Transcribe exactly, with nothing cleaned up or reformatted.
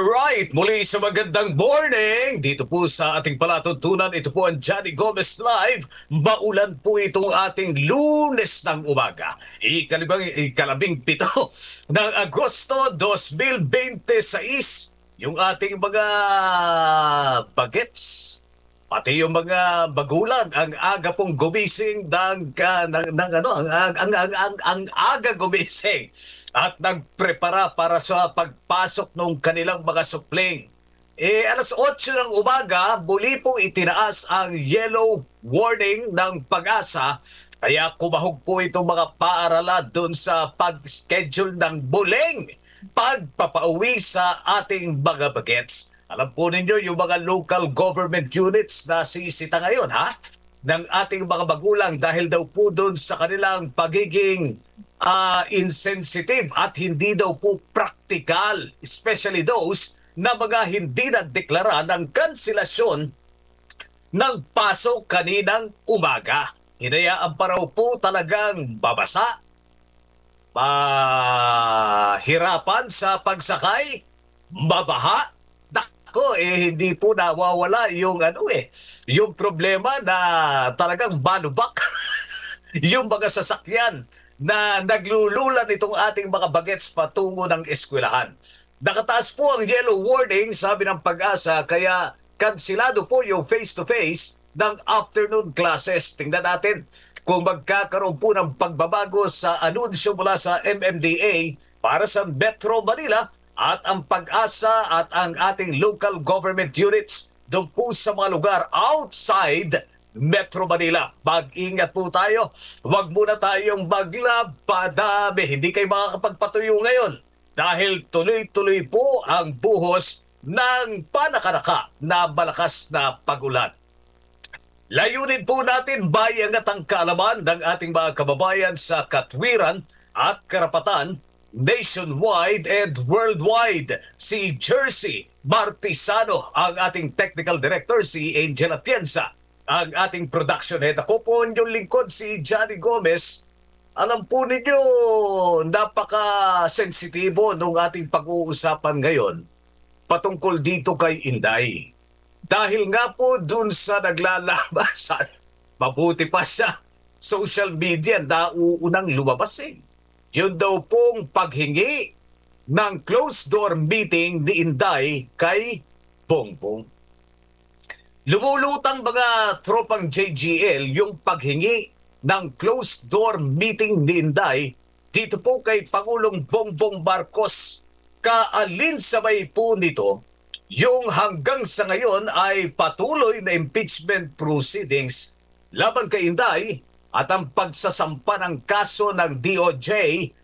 Alright, muli sa magandang morning. Dito po sa ating palatuntunan, ito po ang Johnny Gomez Live. Maulan po itong ating Lunes ng umaga. Ikalabing, ikalabing pito ng Agosto dos mil veintiséis. Yung ating mga bagets, pati yung mga bagulan, ang aga pong gumising ng, uh, ng, ng ano, ang, ang, ang, ang, ang, ang aga gumising at nagprepara para sa pagpasok ng kanilang mga supling. Eh, alas otso ng umaga, muli pong itinaas ang yellow warning ng Pag-asa. Kaya kumahog po itong mga paaralan doon sa pag-schedule ng muling pagpapauwi sa ating mga bagets. Alam po ninyo yung mga local government units na sisita ngayon, ha? Ng ating mga magulang dahil daw po doon sa kanilang pagiging uh, insensitive at hindi daw po practical, especially those na mga hindi nagdeklara ng kanselasyon ng pasok kaninang umaga. Hinayaan pa raw po talagang babasa, mahirapan sa pagsakay, mabaha. Ko eh hindi po nawawala yung ano eh yung problema na talagang balubak yung mga sasakyan na naglululan itong ating mga bagets patungo ng eskwelahan. Nakataas po ang yellow warning, sabi ng Pag-asa, kaya kansilado po yung face-to-face ng afternoon classes. Tingnan natin kung magkakaroon po ng pagbabago sa anunsyo mula sa M M D A para sa Metro Manila at ang Pag-asa at ang ating local government units doon po sa mga lugar outside Metro Manila. Mag-ingat po tayo. Huwag muna tayong maglapadami. Hindi kayo makakapagpatuyo ngayon dahil tuloy-tuloy po ang buhos ng panakanaka na malakas na pagulan. Layunin po natin bayang at ang kaalaman ng ating mga kababayan sa katwiran at karapatan nationwide and worldwide. Si Jersey Martisano ang ating technical director, si Angel Atienza ang ating production head. Ako po inyong lingkod, si Johnny Gomez. Alam po ninyo, napaka-sensitibo nung ating pag-uusapan ngayon patungkol dito kay Inday. Dahil nga po dun sa naglalabasan, mabuti pa sa social media na uunang lumabas eh. Yun daw pong paghingi ng closed-door meeting ni Inday kay Bongbong. Lumulutang mga tropang J G L yung paghingi ng closed-door meeting ni Inday dito po kay Pangulong Bongbong Marcos. Kaalinsabay po nito yung hanggang sa ngayon ay patuloy na impeachment proceedings laban kay Inday at ang pagsasampa ng kaso ng D O J